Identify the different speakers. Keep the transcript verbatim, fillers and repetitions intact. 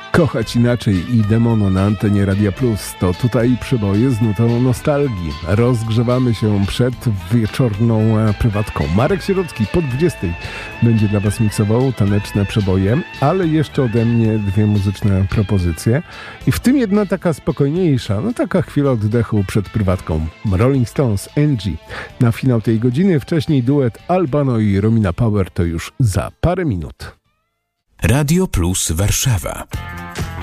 Speaker 1: Kochać inaczej i Demono na antenie Radia Plus. To tutaj przeboje z nutą nostalgii. Rozgrzewamy się przed wieczorną prywatką. Marek Sierocki po dwudziestej będzie dla Was miksował taneczne przeboje, ale jeszcze ode mnie dwie muzyczne propozycje. I w tym jedna taka spokojniejsza, no taka chwila oddechu przed prywatką. Rolling Stones, Angie. Na finał tej godziny, wcześniej duet Albano i Romina Power to już za parę minut.
Speaker 2: Radio Plus Warszawa.